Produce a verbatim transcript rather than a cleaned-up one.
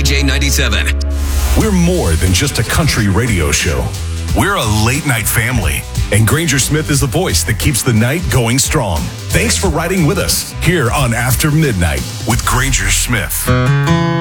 C J ninety-seven. We're more than just a country radio show. We're a late night family. And Granger Smith is the voice that keeps the night going strong. Thanks for riding with us here on After Midnight with Granger Smith.